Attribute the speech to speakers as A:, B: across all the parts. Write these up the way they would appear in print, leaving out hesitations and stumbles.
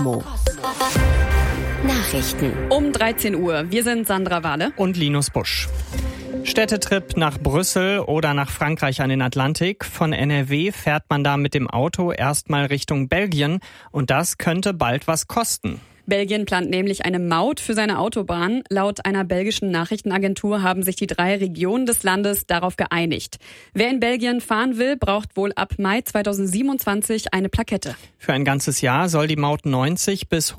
A: Nachrichten.
B: Um 13 Uhr. Wir sind Sandra Wahle
C: und Linus Busch. Städtetrip nach Brüssel oder nach Frankreich an den Atlantik. Von NRW fährt man da mit dem Auto erstmal Richtung Belgien und das könnte bald was kosten.
B: Belgien plant nämlich eine Maut für seine Autobahn. Laut einer belgischen Nachrichtenagentur haben sich die 3 Regionen des Landes darauf geeinigt. Wer in Belgien fahren will, braucht wohl ab Mai 2027 eine Plakette.
C: Für ein ganzes Jahr soll die Maut 90 bis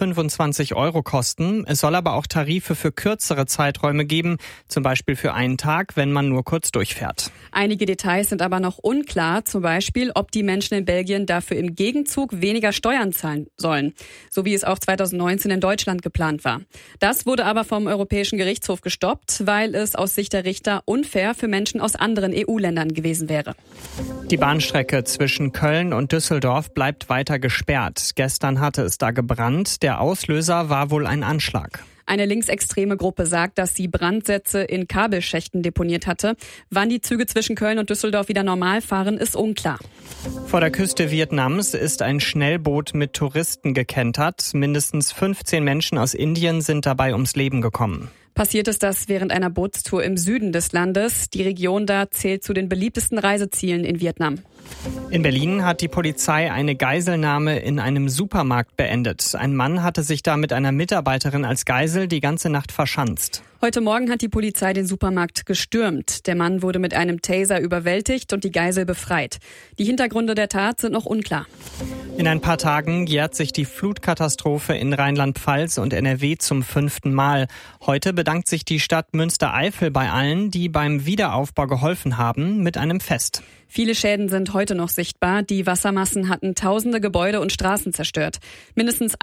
C: 125 € kosten. Es soll aber auch Tarife für kürzere Zeiträume geben, zum Beispiel für einen Tag, wenn man nur kurz durchfährt.
B: Einige Details sind aber noch unklar, zum Beispiel, ob die Menschen in Belgien dafür im Gegenzug weniger Steuern zahlen sollen, so wie es auch 2019 in Deutschland geplant war. Das wurde aber vom Europäischen Gerichtshof gestoppt, weil es aus Sicht der Richter unfair für Menschen aus anderen EU-Ländern gewesen wäre.
C: Die Bahnstrecke zwischen Köln und Düsseldorf bleibt weiter gesperrt. Gestern hatte es da gebrannt. Der Auslöser war wohl ein Anschlag.
B: Eine linksextreme Gruppe sagt, dass sie Brandsätze in Kabelschächten deponiert hatte. Wann die Züge zwischen Köln und Düsseldorf wieder normal fahren, ist unklar.
C: Vor der Küste Vietnams ist ein Schnellboot mit Touristen gekentert. Mindestens 15 Menschen aus Indien sind dabei ums Leben gekommen.
B: Passiert ist das während einer Bootstour im Süden des Landes. Die Region da zählt zu den beliebtesten Reisezielen in Vietnam.
C: In Berlin hat die Polizei eine Geiselnahme in einem Supermarkt beendet. Ein Mann hatte sich da mit einer Mitarbeiterin als Geisel die ganze Nacht verschanzt.
B: Heute Morgen hat die Polizei den Supermarkt gestürmt. Der Mann wurde mit einem Taser überwältigt und die Geisel befreit. Die Hintergründe der Tat sind noch unklar.
C: In ein paar Tagen jährt sich die Flutkatastrophe in Rheinland-Pfalz und NRW zum 5. Mal. Heute bedankt sich die Stadt Münstereifel bei allen, die beim Wiederaufbau geholfen haben, mit einem Fest.
B: Viele Schäden sind heute noch sichtbar. Die Wassermassen hatten tausende Gebäude und Straßen zerstört. Mindestens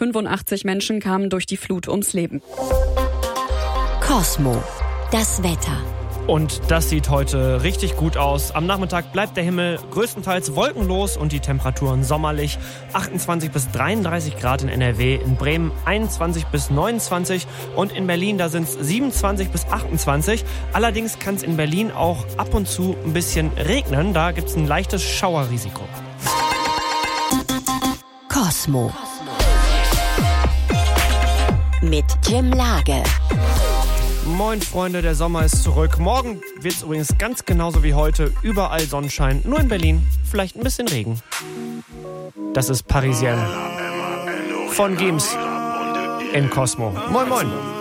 B: 185 Menschen kamen durch die Flut ums Leben.
A: Cosmo, das Wetter.
D: Und das sieht heute richtig gut aus. Am Nachmittag bleibt der Himmel größtenteils wolkenlos und die Temperaturen sommerlich. 28 bis 33 Grad in NRW, in Bremen 21 bis 29 und in Berlin, da sind es 27 bis 28. Allerdings kann es in Berlin auch ab und zu ein bisschen regnen. Da gibt es ein leichtes Schauerrisiko.
A: Cosmo. Mit Jim Lage.
D: Moin Freunde, der Sommer ist zurück. Morgen wird es übrigens ganz genauso wie heute. Überall Sonnenschein, nur in Berlin vielleicht ein bisschen Regen. Das ist Parisienne von Gims in Cosmo. Moin moin.